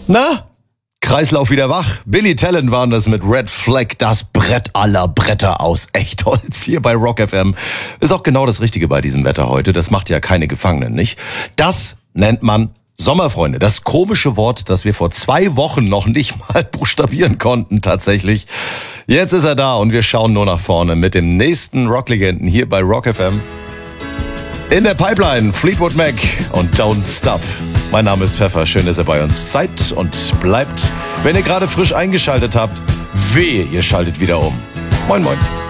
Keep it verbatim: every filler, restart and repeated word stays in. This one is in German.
Na? Kreislauf wieder wach. Billy Talent waren das mit Red Flag, das Brett aller Bretter aus Echtholz hier bei Rock F M. Ist auch genau das Richtige bei diesem Wetter heute. Das macht ja keine Gefangenen, nicht? Das nennt man Sommerfreunde. Das komische Wort, das wir vor zwei Wochen noch nicht mal buchstabieren konnten, tatsächlich. Jetzt ist er da und wir schauen nur nach vorne mit dem nächsten Rocklegenden hier bei Rock F M. In der Pipeline Fleetwood Mac und Don't Stop. Mein Name ist Pfeffer, schön, dass ihr bei uns seid und bleibt. Wenn ihr gerade frisch eingeschaltet habt, wehe, ihr schaltet wieder um. Moin, moin.